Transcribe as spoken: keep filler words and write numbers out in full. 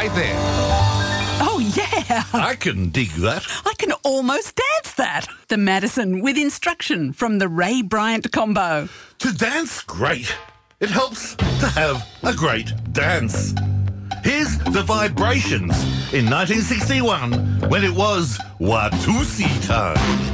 right there. Oh, yeah. I can dig that. I can almost dance that. The Madison with instruction from the Ray Bryant combo. To dance great, it helps to have a great dance. Here's the Vibrations in nineteen sixty-one when it was Watusi time.